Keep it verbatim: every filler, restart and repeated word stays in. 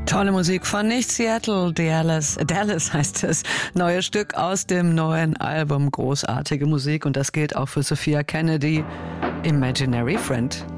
Tolle Musik von nicht Seattle, Dallas, Dallas heißt es. Neues Stück aus dem neuen Album. Großartige Musik und das gilt auch für Sophia Kennedy, Imaginary Friend.